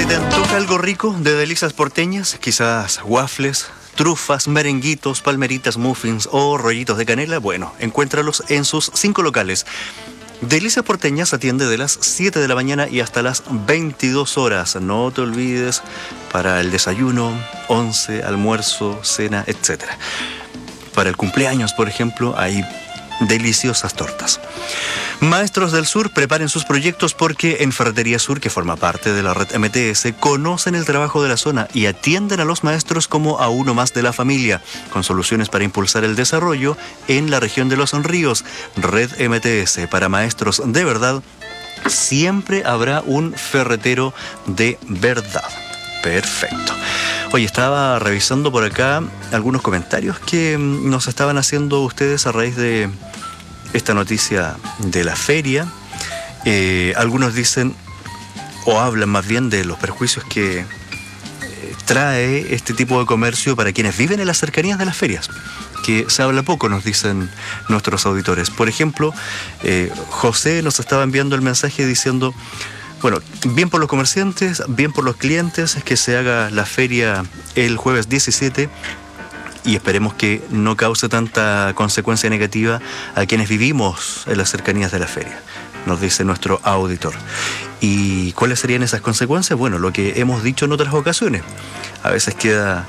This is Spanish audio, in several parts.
¿Se te antoja algo rico de delicias porteñas? Quizás waffles, trufas, merenguitos, palmeritas, muffins o rollitos de canela. Bueno, encuéntralos en sus 5 locales. Delicias Porteñas atiende de las 7 de la mañana y hasta las 22 horas. No te olvides, para el desayuno, once, almuerzo, cena, etc. Para el cumpleaños, por ejemplo, hay deliciosas tortas. Maestros del Sur, preparen sus proyectos porque en Ferretería Sur, que forma parte de la red MTS, conocen el trabajo de la zona y atienden a los maestros como a uno más de la familia, con soluciones para impulsar el desarrollo en la región de Los Ríos. Red MTS, para maestros de verdad, siempre habrá un ferretero de verdad. Perfecto. Oye, estaba revisando por acá algunos comentarios que nos estaban haciendo ustedes a raíz de esta noticia de la feria. Algunos dicen, o hablan más bien de los perjuicios que trae este tipo de comercio para quienes viven en las cercanías de las ferias, que se habla poco, nos dicen nuestros auditores. Por ejemplo, José nos estaba enviando el mensaje diciendo: bueno, bien por los comerciantes, bien por los clientes, que se haga la feria el jueves 17 y esperemos que no cause tanta consecuencia negativa a quienes vivimos en las cercanías de la feria, nos dice nuestro auditor. ¿Y cuáles serían esas consecuencias? Bueno, lo que hemos dicho en otras ocasiones. A veces queda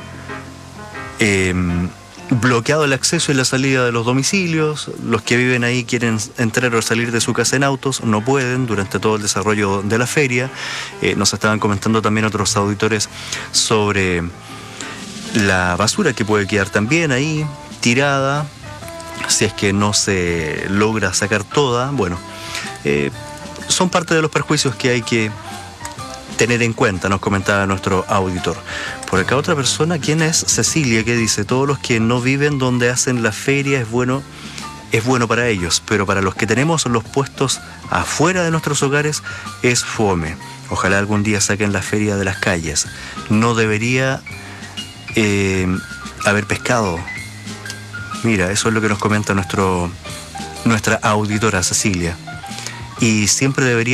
bloqueado el acceso y la salida de los domicilios. Los que viven ahí quieren entrar o salir de su casa en autos, no pueden durante todo el desarrollo de la feria. Nos estaban comentando también otros auditores sobre la basura que puede quedar también ahí tirada si es que no se logra sacar toda. Bueno, son parte de los perjuicios que hay que tener en cuenta, nos comentaba nuestro auditor. Por acá otra persona, ¿quién es? Cecilia, que dice: todos los que no viven donde hacen la feria es bueno para ellos, pero para los que tenemos los puestos afuera de nuestros hogares es fome. Ojalá algún día saquen la feria de las calles. No debería haber pescado. Mira, eso es lo que nos comenta nuestra auditora Cecilia. Y siempre debería